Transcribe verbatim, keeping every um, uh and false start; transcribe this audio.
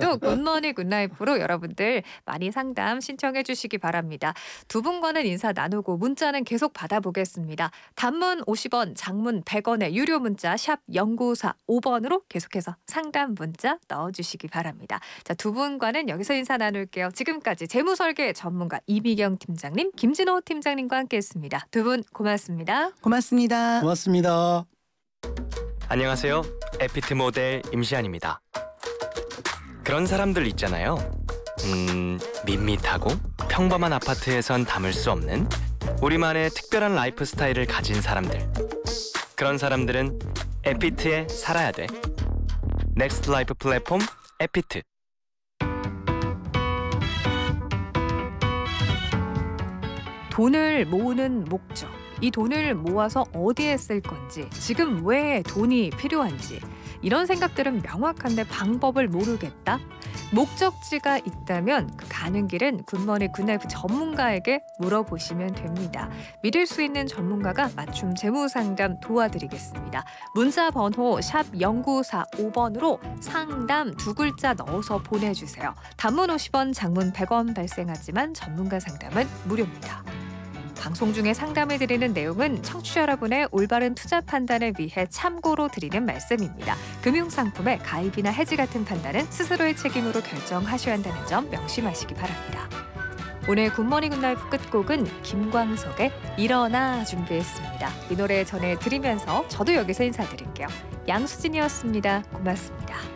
오늘도 굿모닝 굿라이프로 여러분들 많이 상담 신청해 주시기 바랍니다. 두 분과는 인사 나누고 문자는 계속 받아보겠습니다. 단문 오십 원, 장문 백 원의 유료 문자 샵 공구사오 번으로 계속해서 상담 문자 넣어주시기 바랍니다. 자, 두 분과는 여기서 인사 나눌게요. 지금까지 재무설계 전문가 이미경 팀장님, 김진호 팀장님과 함께했습니다. 두 분 고맙습니다. 고맙습니다. 고맙습니다. 안녕하세요. 에피트 모델 임시안입니다. 그런 사람들 있잖아요. 음, 밋밋하고 평범한 아파트에선 담을 수 없는 우리만의 특별한 라이프 스타일을 가진 사람들. 그런 사람들은 에피트에 살아야 돼. 넥스트 라이프 플랫폼 에피트. 돈을 모으는 목적, 이 돈을 모아서 어디에 쓸 건지, 지금 왜 돈이 필요한지 이런 생각들은 명확한데 방법을 모르겠다? 목적지가 있다면 그 가는 길은 굿모닝 굿라이프 전문가에게 물어보시면 됩니다. 믿을 수 있는 전문가가 맞춤 재무상담 도와드리겠습니다. 문자 번호 샵 공구사오 번으로 상담 두 글자 넣어서 보내주세요. 단문 오십 원, 장문 백 원 발생하지만 전문가 상담은 무료입니다. 방송 중에 상담해드리는 내용은 청취자 여러분의 올바른 투자 판단을 위해 참고로 드리는 말씀입니다. 금융상품의 가입이나 해지 같은 판단은 스스로의 책임으로 결정하셔야 한다는 점 명심하시기 바랍니다. 오늘 굿모닝 굿라이프 끝곡은 김광석의 일어나 준비했습니다. 이 노래 전해드리면서 저도 여기서 인사드릴게요. 양수진이었습니다. 고맙습니다.